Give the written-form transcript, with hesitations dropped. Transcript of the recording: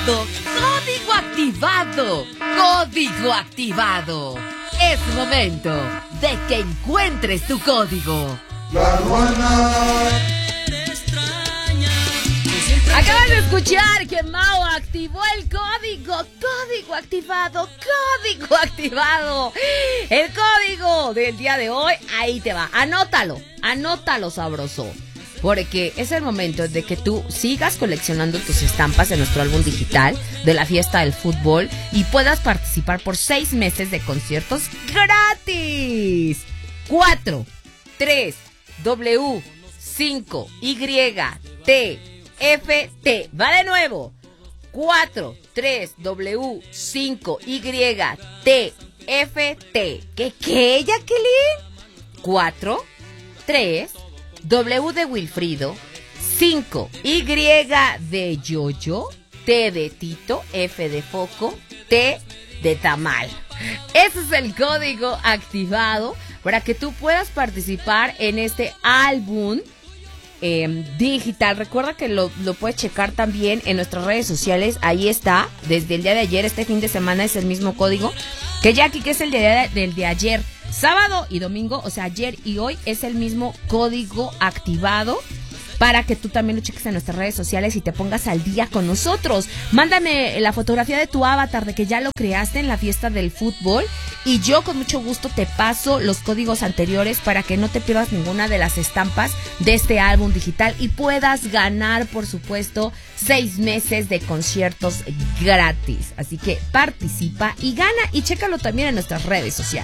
activado, código activado, código activado. Es momento de que encuentres tu código. La Ruana. Acabas de escuchar que Mao activó el código. Código activado, código activado. El código del día de hoy, ahí te va. Anótalo, anótalo, sabroso. Porque es el momento de que tú sigas coleccionando tus estampas de nuestro álbum digital de la fiesta del fútbol y puedas participar por 6 meses de conciertos gratis. 4, 3, W, 5, Y, T, F, T. Va de nuevo. 4, 3, W, 5, Y, T, F, T. ¿Qué, Jacqueline? 4, 3, W de Wilfrido, 5, Y de Yoyo, T de Tito, F de Foco, T de Tamal. Ese es el código activado para que tú puedas participar en este álbum digital. Recuerda que lo puedes checar también en nuestras redes sociales. Ahí está, desde el día de ayer, este fin de semana es el mismo código que Jackie, que es el del de ayer. Sábado y domingo, o sea, ayer y hoy es el mismo código activado para que tú también lo cheques en nuestras redes sociales y te pongas al día con nosotros. Mándame la fotografía de tu avatar de que ya lo creaste en la fiesta del fútbol y yo con mucho gusto te paso los códigos anteriores para que no te pierdas ninguna de las estampas de este álbum digital y puedas ganar, por supuesto, 6 meses de conciertos gratis. Así que participa y gana y chécalo también en nuestras redes sociales.